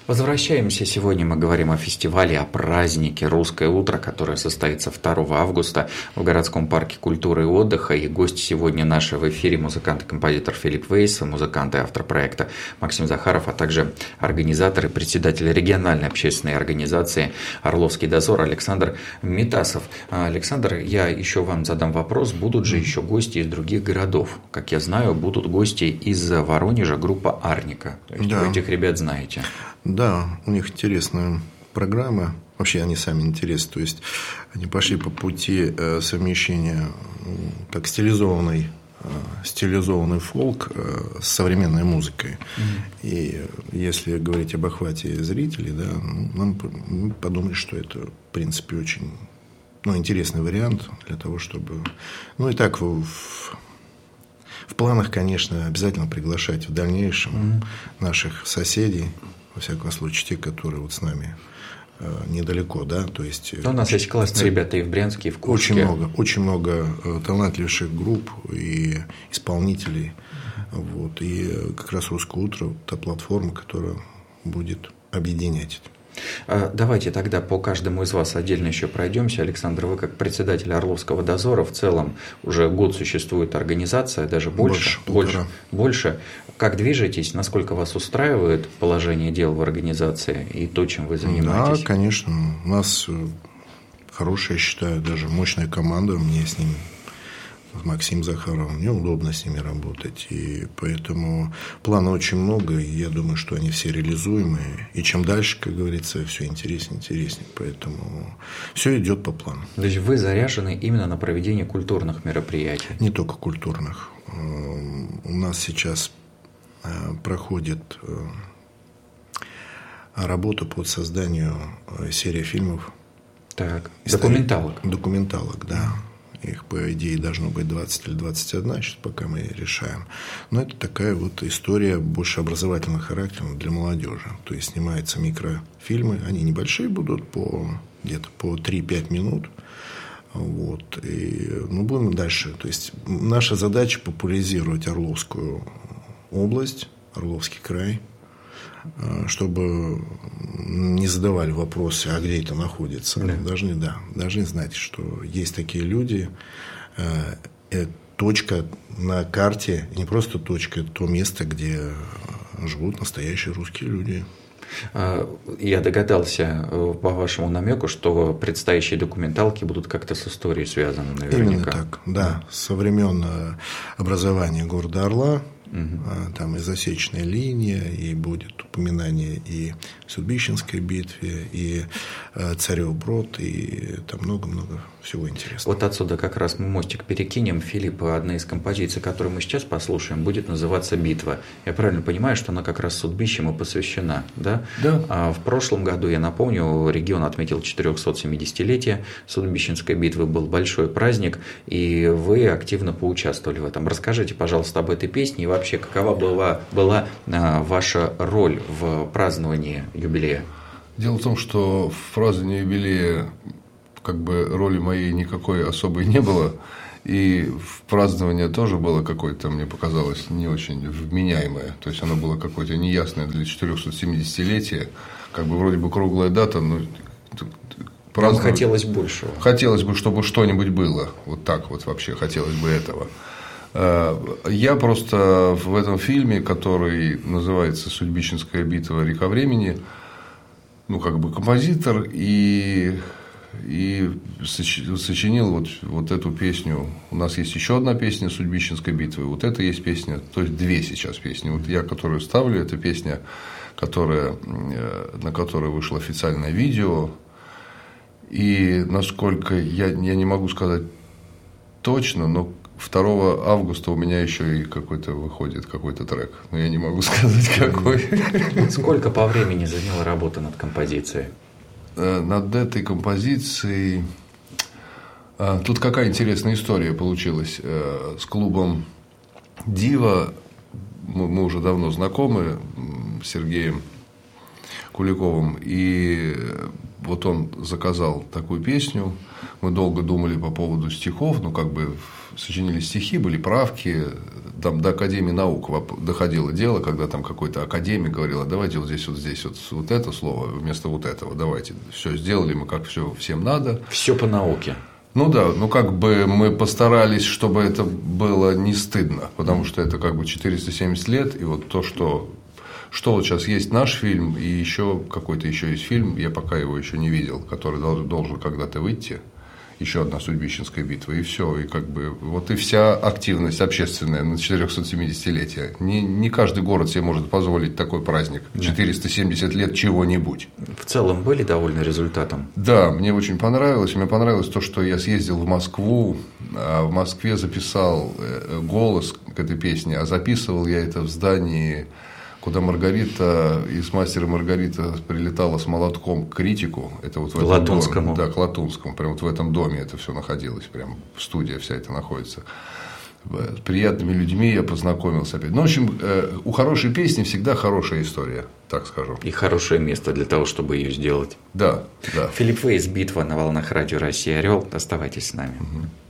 Возвращаемся. Сегодня мы говорим о фестивале, о празднике «Русское утро», которое состоится 2 августа в городском парке культуры и отдыха. И гость сегодня наши в эфире — музыкант и композитор Филипп Вейс, музыкант и автор проекта Максим Захаров, а также организатор и председатель региональной общественной организации «Орловский дозор» Александр Митасов. Александр, я еще вам задам вопрос. Будут же еще гости из других городов? Как я знаю, будут гости из Воронежа, группа «Арника». То есть вы этих ребят знаете. Да, у них интересная программа. Вообще они сами интересны. То есть они пошли по пути совмещения как стилизованный фолк с современной музыкой. И если говорить об охвате зрителей, да, мы подумали, что это, в принципе, очень интересный вариант для того, чтобы... и так в планах, конечно, обязательно приглашать в дальнейшем наших соседей, во всяком случае, те, которые вот с нами недалеко, да, то есть... У нас есть классные ребята и в Брянске, и в Курске. Очень много талантливейших групп и исполнителей. Вот, и как раз «Русское утро» – та платформа, которая будет объединять это. Давайте тогда по каждому из вас отдельно еще пройдемся. Александр, вы как председатель Орловского дозора, в целом уже год существует организация, даже больше. Как движетесь, насколько вас устраивает положение дел в организации и то, чем вы занимаетесь? Да, конечно. У нас хорошая, я считаю, даже мощная команда. Мне с ним, Максим Захаров, мне удобно с ними работать. И поэтому планов очень много, и я думаю, что они все реализуемые. И чем дальше, как говорится, все интереснее. Поэтому все идет по плану. То есть вы заряжены именно на проведение культурных мероприятий? Не только культурных. У нас сейчас проходит работа по созданию серии фильмов. Так, документалок. Документалок, да. Их, по идее, должно быть 20 или 21, сейчас пока мы решаем. Но это такая вот история больше образовательного характера для молодежи. То есть снимаются микрофильмы, они небольшие будут, где-то по 3-5 минут. Вот. И, будем дальше. То есть наша задача — популяризировать Орловскую область, Орловский край, чтобы не задавали вопросы, а где это находится. Должны знать, что есть такие люди. Точка на карте, не просто точка, это то место, где живут настоящие русские люди. Я догадался по вашему намеку, что предстоящие документалки будут как-то с историей связаны, наверняка. Именно так, да. Со времен образования города Орла. Там и засечная линия, и будет упоминание и в Судьбищенской битве, и Царев Брод, и там много-много всего интересного. Вот отсюда как раз мы мостик перекинем. Филипп, одна из композиций, которую мы сейчас послушаем, будет называться «Битва». Я правильно понимаю, что она как раз Судьбищему посвящена, да? Да. А в прошлом году, я напомню, регион отметил 470-летие Судьбищенской битвы, был большой праздник, и вы активно поучаствовали в этом. Расскажите, пожалуйста, об этой песне и вообще, какова была ваша роль в праздновании юбилея? Дело в том, что в праздновании юбилея роли моей никакой особой не было. И в празднование тоже было какое-то, мне показалось, не очень вменяемое. То есть оно было какое-то неясное для 470-летия. Вроде бы круглая дата, но Вам хотелось большего. Хотелось бы, чтобы что-нибудь было. Вот так вот вообще хотелось бы этого. Я просто в этом фильме, который называется «Судьбищенская битва. Река времени», композитор и сочинил вот эту песню. У нас есть еще одна песня Судьбищенской битвы. Вот это есть песня, то есть две сейчас песни. Вот я, которую ставлю, это песня, на которой вышло официальное видео. И насколько я не могу сказать точно, но 2 августа у меня еще и выходит какой-то трек. Но я не могу сказать, какой. Сколько по времени заняла работа над композицией? Над этой композицией... Тут какая интересная история получилась. С клубом «Дива» мы уже давно знакомы с Сергеем Куликовым. И вот он заказал такую песню. Мы долго думали по поводу стихов, ну, как бы сочинили стихи, были правки. Там до Академии наук доходило дело, когда там какой-то академик говорил: а давайте вот здесь вот это слово вместо вот этого, давайте. Все сделали мы, как все всем надо. Все по науке. Ну да, ну как бы мы постарались, чтобы это было не стыдно, потому что это как бы 470 лет, и вот то, что вот сейчас есть наш фильм, и еще какой-то еще есть фильм, я пока его еще не видел, который должен когда-то выйти. Еще одна Судьбищенская битва, и все. И как бы вот и вся активность общественная на 470-летие. Не каждый город себе может позволить такой праздник. 470 лет чего-нибудь. В целом были довольны результатом? Да, мне очень понравилось. Мне понравилось то, что я съездил в Москву, а в Москве записал голос к этой песне, а записывал я это в здании, куда Маргарита из «Мастера и Маргарита» прилетала с молотком к критику. Это вот в этом Латунскому. доме. Да, к Латунскому. Прямо вот в этом доме это все находилось. Прям студия вся эта находится. С приятными людьми я познакомился опять. Ну, в общем, у хорошей песни всегда хорошая история, так скажу. И хорошее место для того, чтобы ее сделать. Да, да. Филипп Вейс, «Битва» на волнах Радио России «Орел». Оставайтесь с нами. Угу.